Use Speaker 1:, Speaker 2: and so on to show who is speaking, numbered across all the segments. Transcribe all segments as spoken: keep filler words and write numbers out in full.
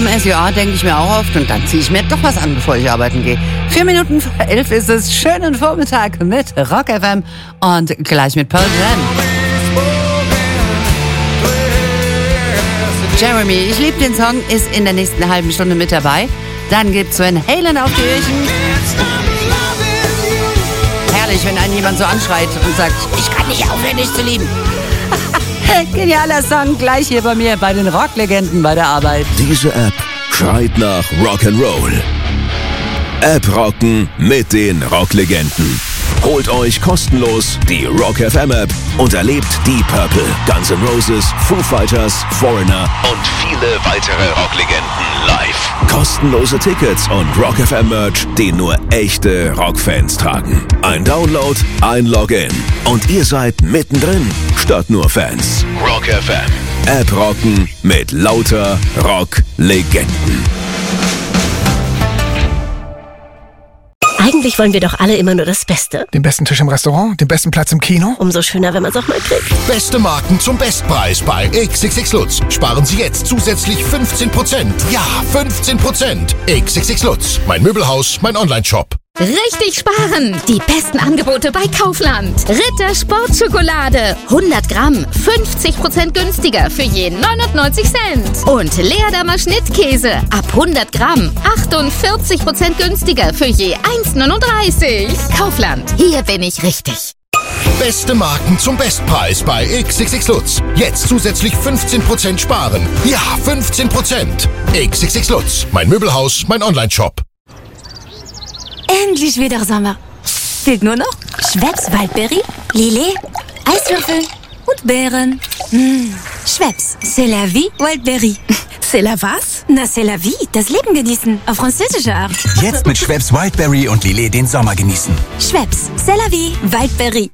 Speaker 1: Am S J A denke ich mir auch oft und dann ziehe ich mir doch was an, bevor ich arbeiten gehe. Vier Minuten vor elf ist es. Schönen Vormittag mit Rock F M und gleich mit Pearl Jam. Jeremy, ich liebe den Song, ist in der nächsten halben Stunde mit dabei. Dann gibt's Van Halen auf die Öhrchen. Herrlich, wenn einen jemand so anschreit und sagt, ich kann nicht aufhören, dich zu lieben. Genialer Song, gleich hier bei mir, bei den Rocklegenden bei der Arbeit.
Speaker 2: Diese App schreit nach Rock'n'Roll. App rocken mit den Rocklegenden. Holt euch kostenlos die Rock F M App und erlebt Deep Purple, Guns N' Roses, Foo Fighters, Foreigner und viele weitere Rocklegenden live. Kostenlose Tickets und Rock F M Merch, den nur echte Rockfans tragen. Ein Download, ein Login und ihr seid mittendrin, statt nur Fans. Rock F M. App rocken mit lauter Rocklegenden.
Speaker 3: Eigentlich wollen wir doch alle immer nur das Beste.
Speaker 4: Den besten Tisch im Restaurant, den besten Platz im Kino.
Speaker 3: Umso schöner, wenn man es auch mal kriegt.
Speaker 5: Beste Marken zum Bestpreis bei X X X Lutz. Sparen Sie jetzt zusätzlich fünfzehn Prozent. Ja, fünfzehn Prozent. X X X Lutz. Mein Möbelhaus, mein Online-Shop.
Speaker 6: Richtig sparen! Die besten Angebote bei Kaufland. Ritter Sportschokolade. hundert Gramm. fünfzig Prozent günstiger für je neunundneunzig Cent. Und Leerdammer Schnittkäse. Ab hundert Gramm. achtundvierzig Prozent günstiger für je eins neununddreißig. Kaufland. Hier bin ich richtig.
Speaker 5: Beste Marken zum Bestpreis bei X X X Lutz. Jetzt zusätzlich fünfzehn Prozent sparen. Ja, fünfzehn Prozent. X X X Lutz. Mein Möbelhaus, mein Online-Shop.
Speaker 7: Endlich wieder Sommer. Fehlt nur noch Schweppes Waldberry, Lillet, Eiswürfel und Beeren. Mmh. Schweppes, c'est la vie, Waldberry.
Speaker 8: C'est la was?
Speaker 7: Na, c'est la vie, das Leben genießen, auf französische Art.
Speaker 9: Jetzt mit Schweppes Wildberry und Lillet den Sommer genießen.
Speaker 7: Schweppes, c'est la vie, Waldberry.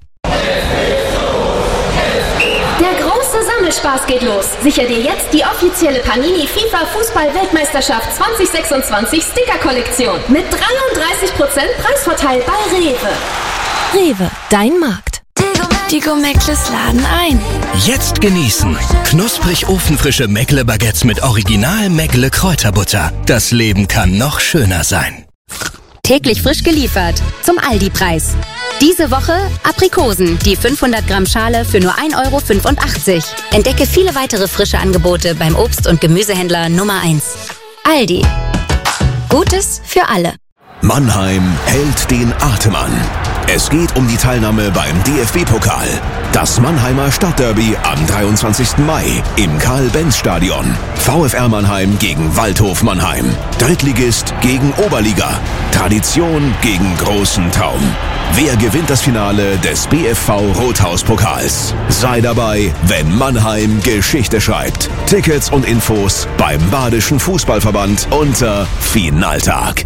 Speaker 10: Der große Sammelspaß geht los. Sicher dir jetzt die offizielle Panini FIFA Fußball-Weltmeisterschaft zwanzig sechsundzwanzig Sticker-Kollektion mit dreiunddreißig Prozent Preisvorteil bei Rewe.
Speaker 8: Rewe, dein Markt.
Speaker 7: Die Go-Meckles laden ein.
Speaker 11: Jetzt genießen. Knusprig ofenfrische Meckle-Baguettes mit Original Meckle Kräuterbutter. Das Leben kann noch schöner sein.
Speaker 12: Täglich frisch geliefert. Zum Aldi-Preis. Diese Woche Aprikosen, die fünfhundert Gramm Schale für nur ein Euro fünfundachtzig. Entdecke viele weitere frische Angebote beim Obst- und Gemüsehändler Nummer eins. Aldi. Gutes für alle.
Speaker 2: Mannheim hält den Atem an. Es geht um die Teilnahme beim D F B-Pokal. Das Mannheimer Stadtderby am dreiundzwanzigsten Mai im Karl-Benz-Stadion. VfR Mannheim gegen Waldhof Mannheim. Drittligist gegen Oberliga. Tradition gegen großen Traum. Wer gewinnt das Finale des B F V Rothaus-Pokals? Sei dabei, wenn Mannheim Geschichte schreibt. Tickets und Infos beim Badischen Fußballverband unter Finaltag.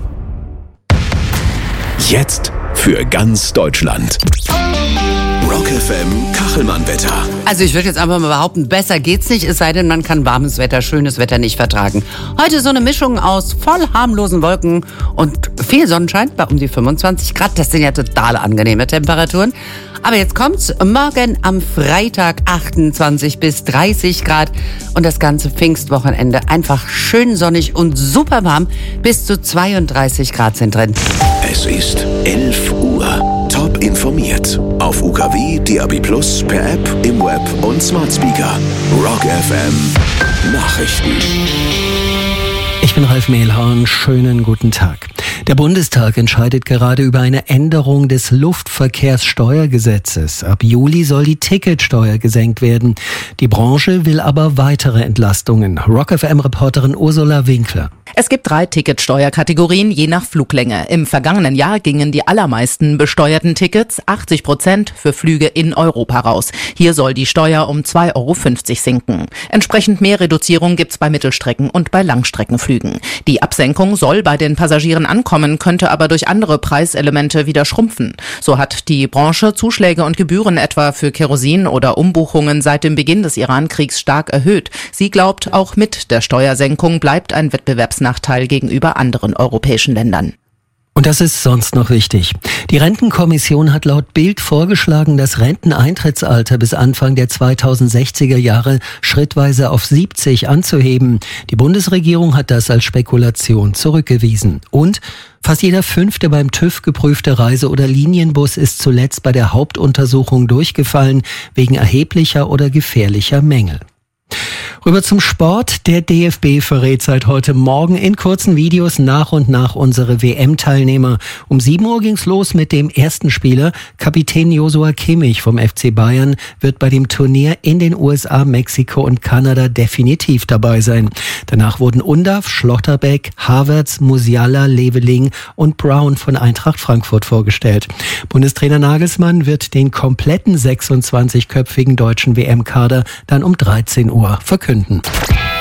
Speaker 2: Jetzt für ganz Deutschland. Rock F M Kachelmann-Wetter.
Speaker 1: Also ich würde jetzt einfach mal behaupten, besser geht's nicht, es sei denn, man kann warmes Wetter, schönes Wetter nicht vertragen. Heute so eine Mischung aus voll harmlosen Wolken und viel Sonnenschein bei um die fünfundzwanzig Grad. Das sind ja total angenehme Temperaturen. Aber jetzt kommt's, morgen am Freitag achtundzwanzig bis dreißig Grad und das ganze Pfingstwochenende einfach schön sonnig und super warm. Bis zu zweiunddreißig Grad sind drin.
Speaker 2: Es ist elf Uhr. Top informiert. Auf U K W, D A B Plus, per App, im Web und Smart Speaker. Rock F M Nachrichten.
Speaker 13: Ich bin Ralf Mehlhorn, schönen guten Tag. Der Bundestag entscheidet gerade über eine Änderung des Luftverkehrssteuergesetzes. Ab Juli soll die Ticketsteuer gesenkt werden. Die Branche will aber weitere Entlastungen. Rock F M-Reporterin Ursula Winkler.
Speaker 14: Es gibt drei Ticketsteuerkategorien je nach Fluglänge. Im vergangenen Jahr gingen die allermeisten besteuerten Tickets, achtzig Prozent, für Flüge in Europa raus. Hier soll die Steuer um zwei Euro fünfzig sinken. Entsprechend mehr Reduzierung gibt's bei Mittelstrecken- und bei Langstreckenflügen. Die Absenkung soll bei den Passagieren ankommen, könnte aber durch andere Preiselemente wieder schrumpfen. So hat die Branche Zuschläge und Gebühren etwa für Kerosin oder Umbuchungen seit dem Beginn des Iran-Kriegs stark erhöht. Sie glaubt, auch mit der Steuersenkung bleibt ein Wettbewerbsnachteil gegenüber anderen europäischen Ländern.
Speaker 13: Und das ist sonst noch wichtig. Die Rentenkommission hat laut Bild vorgeschlagen, das Renteneintrittsalter bis Anfang der zweitausendsechziger Jahre schrittweise auf siebzig anzuheben. Die Bundesregierung hat das als Spekulation zurückgewiesen. Und fast jeder fünfte beim TÜV geprüfte Reise- oder Linienbus ist zuletzt bei der Hauptuntersuchung durchgefallen, wegen erheblicher oder gefährlicher Mängel. Rüber zum Sport. Der D F B verrät seit heute Morgen in kurzen Videos nach und nach unsere W M-Teilnehmer. Um sieben Uhr ging's los mit dem ersten Spieler. Kapitän Joshua Kimmich vom F C Bayern wird bei dem Turnier in den U S A, Mexiko und Kanada definitiv dabei sein. Danach wurden Undav, Schlotterbeck, Havertz, Musiala, Leveling und Brown von Eintracht Frankfurt vorgestellt. Bundestrainer Nagelsmann wird den kompletten sechsundzwanzigköpfigen deutschen W M-Kader dann um dreizehn Uhr verkünden.